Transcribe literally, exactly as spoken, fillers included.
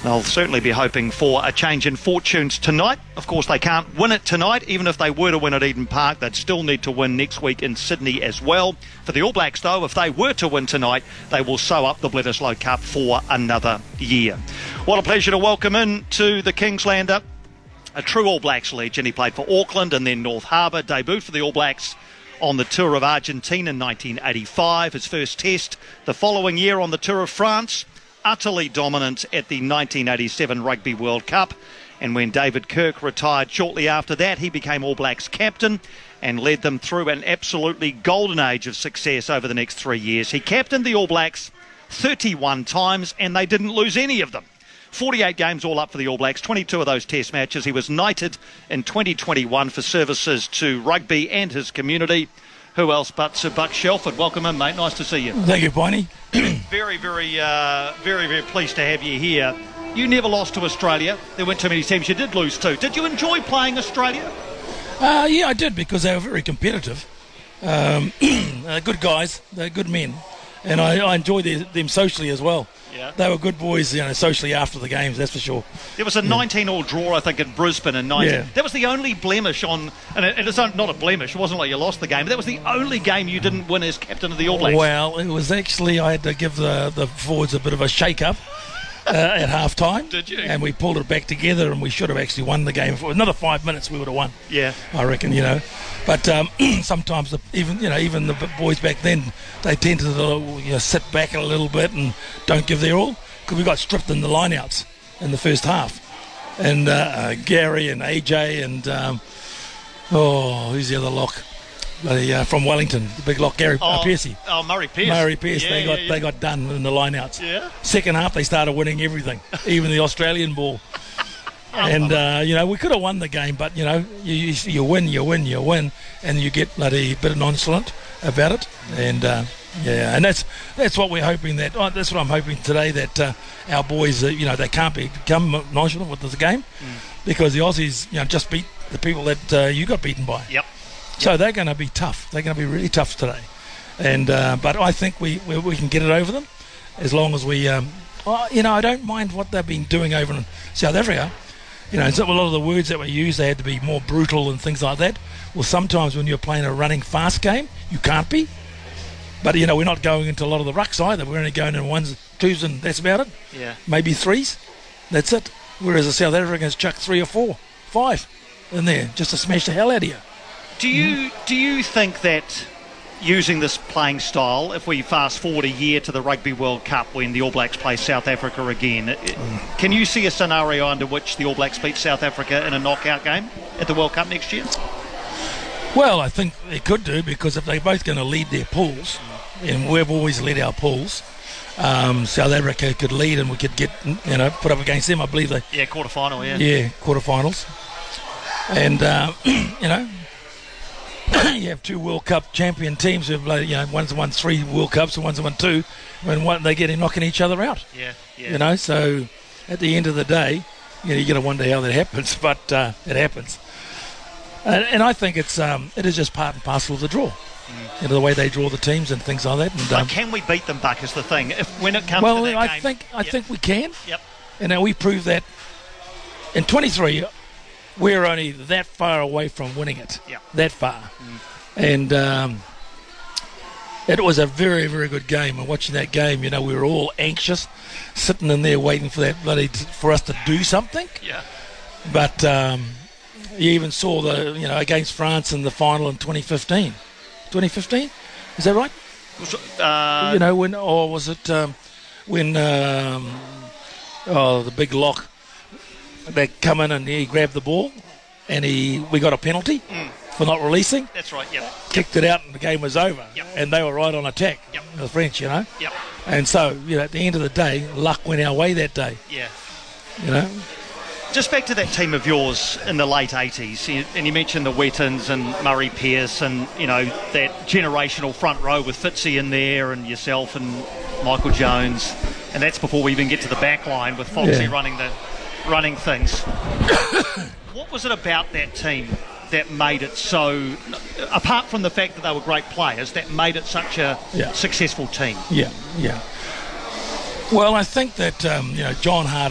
They'll certainly be hoping for a change in fortunes tonight. Of course, they can't win it tonight. Even if they were to win at Eden Park, they'd still need to win next week in Sydney as well. For the All Blacks, though, if they were to win tonight, they will sew up the Bledisloe Cup for another year. What a pleasure to welcome in to the Kingslander a true All Blacks legend. He played for Auckland and then North Harbour, debuted for the All Blacks on the Tour of Argentina in nineteen eighty-five. His first test the following year on the Tour of France. Utterly dominant at the nineteen eighty-seven Rugby World Cup. And when David Kirk retired shortly after that, he became All Blacks captain and led them through an absolutely golden age of success over the next three years. He captained the All Blacks thirty-one times and they didn't lose any of them. forty-eight games all up for the All Blacks, twenty-two of those test matches. He was knighted in twenty twenty-one for services to rugby and his community. Who else but Sir Buck Shelford? Welcome in, mate. Nice to see you. Thank you, Piney. very, very, uh, very, very pleased to have you here. You never lost to Australia. There weren't too many teams you did lose to. Did you enjoy playing Australia? Uh, yeah, I did, because they were very competitive. Um, they're good guys. They're good men. And I, I enjoyed their, them socially as well. Yeah. They were good boys, you know, socially after the games, that's for sure. There was a nineteen-all draw, I think, in Brisbane in nineteen. Yeah. That was the only blemish on, and it, it's not a blemish, it wasn't like you lost the game, but that was the only game you didn't win as captain of the All Blacks. Well, it was actually, I had to give the, the forwards a bit of a shake-up uh, at half-time. Did you? And we pulled it back together, and we should have actually won the game. For another five minutes, we would have won. Yeah. I reckon, you know. But um, sometimes, the, even you know, even the boys back then, they tend to you know, sit back a little bit and don't give their all. Because we got stripped in the lineouts in the first half. And uh, uh, Gary and A J and, um, oh, who's the other lock? Bloody, uh, from Wellington, the big lock, Gary oh, uh, Piercy. Oh, Murray Pierce. Murray Pierce, yeah, they got yeah, yeah. they got done in the lineouts. Yeah. Second half, they started winning everything, even the Australian ball. And, uh, you know, we could have won the game, but, you know, you, you, you win, you win, you win, and you get bloody bit nonchalant about it. And, uh, yeah, and that's that's what we're hoping that, oh, that's what I'm hoping today, that uh, our boys, uh, you know, they can't be, become nonchalant with this game mm. because the Aussies, you know, just beat the people that uh, you got beaten by. Yep. So yep. they're going to be tough. They're going to be really tough today. And uh, but I think we, we we can get it over them as long as we, um, oh, you know, I don't mind what they've been doing over in South Africa. You know, a lot of the words that were used, they had to be more brutal and things like that. Well, sometimes when you're playing a running fast game, you can't be. But, you know, we're not going into a lot of the rucks either. We're only going in ones, twos, and that's about it. Yeah. Maybe threes. That's it. Whereas the South Africans chuck three or four, five in there just to smash the hell out of you. Do you mm. do you think that using this playing style, if we fast forward a year to the Rugby World Cup when the All Blacks play South Africa again, mm. can you see a scenario under which the All Blacks beat South Africa in a knockout game at the World Cup next year? Well, I think they could do, because if they're both going to lead their pools, and we've always led our pools, um, South Africa could lead and we could get, you know, put up against them, I believe they... Yeah, quarter-final, yeah. Yeah, quarter-finals. And, uh, you know, you have two World Cup champion teams who've, you know, one's won three World Cups and one's won two, and one, they get knocking each other out. Yeah, yeah. You know, so at the end of the day, you know, you're going to wonder how that happens, but uh, it happens. And, and I think it's um, it is just part and parcel of the draw. Mm. You know, the way they draw the teams and things like that. And, but um, can we beat them, Buck, is the thing. If when it comes well, to that I game... think I yep. think we can. Yep. And now we proved that in twenty-three, we're only that far away from winning it. Yep. That far. Mm. And um, it was a very, very good game. And watching that game, you know, we were all anxious, sitting in there waiting for that bloody t- for us to do something. Yeah. But um, you even saw the, you know, against France in the final in twenty fifteen. twenty fifteen? Is that right? Uh, you know, when, or was it um, when, um, oh, the big lock, they come in and he grabbed the ball and he we got a penalty mm. for not releasing. That's right, yep. Kicked it out and the game was over. Yep. And they were right on attack, yep. the French, you know. Yep. And so, you know, at the end of the day, luck went our way that day. Yeah. You know. Just back to that team of yours in the late eighties, and you mentioned the Wettins and Murray Pierce and, you know, that generational front row with Fitzy in there and yourself and Michael Jones, and that's before we even get to the back line with Foxy yeah. running the running things. What was it about that team that made it so, apart from the fact that they were great players, that made it such a yeah. successful team? Yeah, yeah. Well, I think that, um, you know, John Hart